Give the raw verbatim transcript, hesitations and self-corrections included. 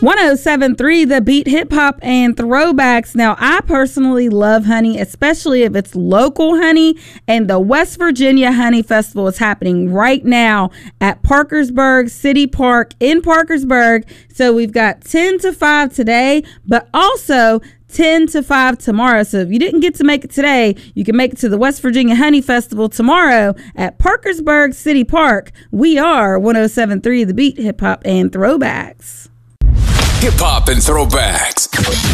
one oh seven point three The Beat, hip hop and throwbacks. Now, I personally love honey, especially if it's local honey, and the West Virginia Honey Festival is happening right now at Parkersburg City Park in Parkersburg. So we've got ten to five today, but also ten to five tomorrow. So if you didn't get to make it today, you can make it to the West Virginia Honey Festival tomorrow at Parkersburg City Park. We are one oh seven point three The Beat, hip hop and throwbacks. Hip hop and throwbacks.